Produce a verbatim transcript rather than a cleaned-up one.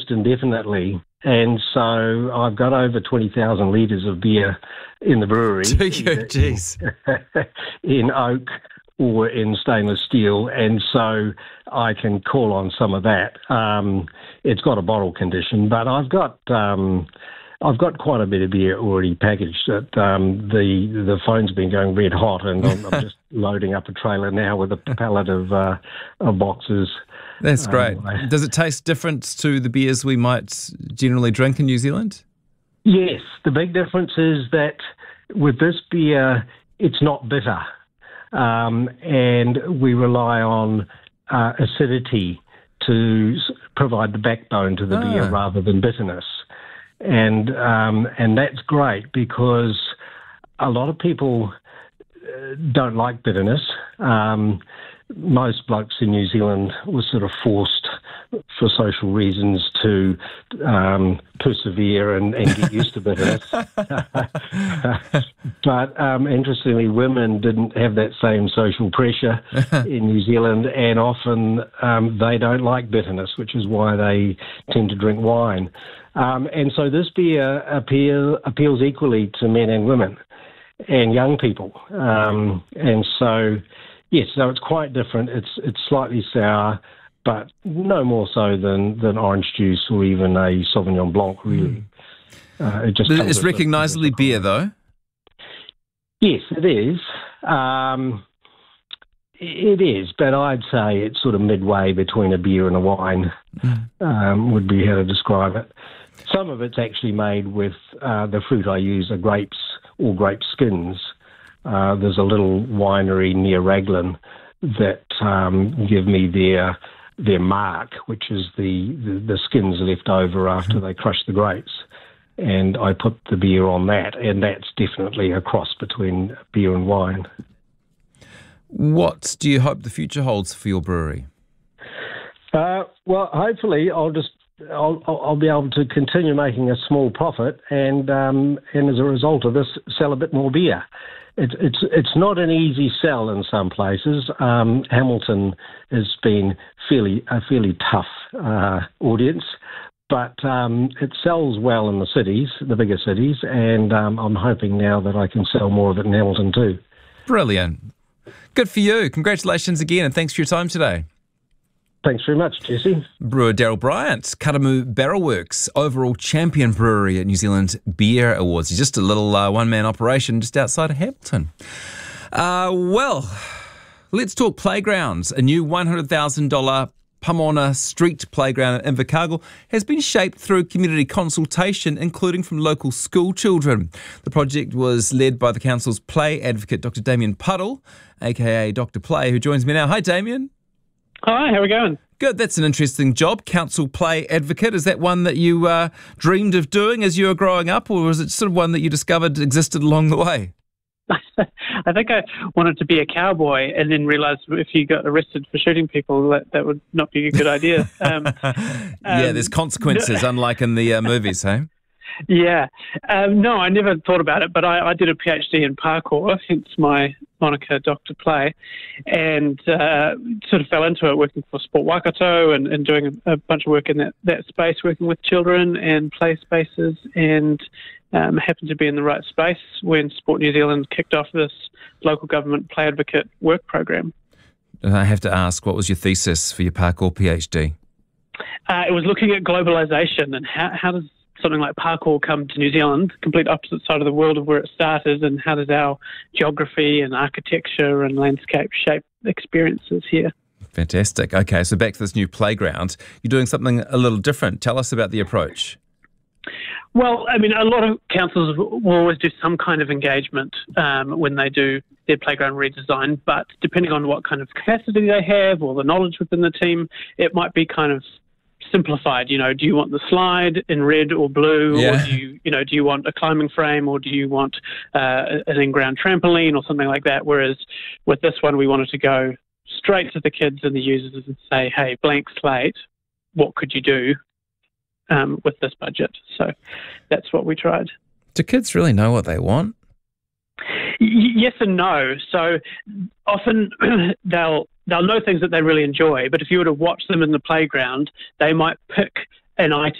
almost indefinitely. And so I've got over twenty thousand litres of beer in the brewery. Do you? Jeez. In oak or in stainless steel. And so I can call on some of that. Um, it's got a bottle condition, but I've got... Um, I've got quite a bit of beer already packaged. That um, the the phone's been going red hot, and I'm, I'm just loading up a trailer now with a pallet of uh, of boxes. That's great. Um, Does it taste different to the beers we might generally drink in New Zealand? Yes, the big difference is that with this beer, it's not bitter, um, and we rely on uh, acidity to provide the backbone to the ah. beer rather than bitterness. And um, and that's great because a lot of people uh, don't like bitterness. Um, most blokes in New Zealand were sort of forced for social reasons to um, persevere and, and get used to bitterness. But um, interestingly, women didn't have that same social pressure in New Zealand, and often um, they don't like bitterness, which is why they tend to drink wine. Um, and so this beer appeal, appeals equally to men and women and young people. Um, and so, yes, so it's quite different. It's it's slightly sour, but no more so than, than orange juice or even a Sauvignon Blanc, really. Uh, it just it's recognisably beer, though. Yes, it is. Um, it is, but I'd say it's sort of midway between a beer and a wine, um, would be how to describe it. Some of it's actually made with uh, the fruit I use are grapes or grape skins. Uh, there's a little winery near Raglan that um, give me their their mark, which is the, the, the skins left over after they crush the grapes. And I put the beer on that, and that's definitely a cross between beer and wine. What do you hope the future holds for your brewery? Uh, well, hopefully I'll just I'll, I'll be able to continue making a small profit, and um, and as a result of this, sell a bit more beer. It's it's it's not an easy sell in some places. Um, Hamilton has been fairly a fairly tough uh, audience, but um, it sells well in the cities, the bigger cities, and um, I'm hoping now that I can sell more of it in Hamilton too. Brilliant. Good for you. Congratulations again, and thanks for your time today. Thanks very much, Jesse. Brewer Daryl Bryant, Karamu Barrel Works, overall champion brewery at New Zealand Beer Awards. He's just a little uh, one-man operation just outside of Hamilton. Uh, well, let's talk playgrounds. A new one hundred thousand dollars Pamona Street Playground in Invercargill has been shaped through community consultation, including from local school children. The project was led by the council's play advocate, Doctor Damien Puddle, aka Doctor Play, who joins me now. Hi, Damien. Hi, how are we going? Good, that's an interesting job, council play advocate. Is that one that you uh, dreamed of doing as you were growing up, or was it sort of one that you discovered existed along the way? I think I wanted to be a cowboy and then realised if you got arrested for shooting people, that, that would not be a good idea. Um, yeah, um, there's consequences, no. unlike in the uh, movies, hey? Yeah. Um, no, I never thought about it, but I, I did a PhD in parkour, hence my moniker Doctor Play, and uh, sort of fell into it working for Sport Waikato and, and doing a, a bunch of work in that, that space, working with children and play spaces, and um, happened to be in the right space when Sport New Zealand kicked off this local government play advocate work program. And I have to ask, what was your thesis for your parkour PhD? Uh, it was looking at globalisation and how, how does something like parkour come to New Zealand, complete opposite side of the world of where it started, and how does our geography and architecture and landscape shape experiences here? Fantastic. Okay, so back to this new playground. You're doing something a little different. Tell us about the approach. Well, I mean, a lot of councils will always do some kind of engagement um, when they do their playground redesign, but depending on what kind of capacity they have or the knowledge within the team, it might be kind of simplified. You know, do you want the slide in red or blue, yeah. or do you, you know, do you want a climbing frame, or do you want uh, an in-ground trampoline or something like that? Whereas with this one, we wanted to go straight to the kids and the users and say, hey, blank slate, what could you do um, with this budget? So that's what we tried. Do kids really know what they want? Y- yes and no. So often they'll they'll know things that they really enjoy, but if you were to watch them in the playground, they might pick an item